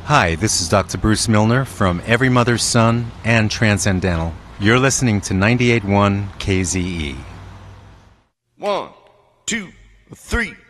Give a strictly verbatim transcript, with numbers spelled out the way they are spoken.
Hi, this is Doctor Bruce Milner from Every Mother's Son and Transcendental. You're listening to ninety-eight point one K Z E. One, two, three.